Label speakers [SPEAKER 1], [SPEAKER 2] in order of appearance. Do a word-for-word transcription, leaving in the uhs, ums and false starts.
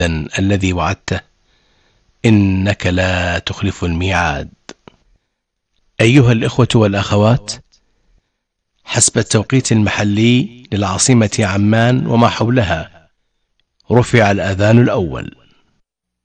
[SPEAKER 1] الذي وعدته، إنك لا تخلف الميعاد. أيها الإخوة والأخوات، حسب التوقيت المحلي للعاصمة عمان وما حولها، رفع الأذان الأول.